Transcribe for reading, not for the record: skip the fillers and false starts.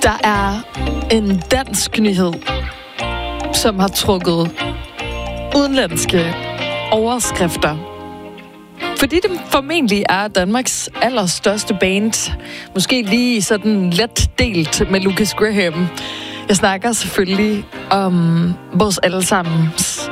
Der er en dansk nyhed, som har trukket udenlandske overskrifter. Fordi det formentlig er Danmarks allerstørste band. Måske lige sådan let delt med Lucas Graham. Jeg snakker selvfølgelig om vores allesammens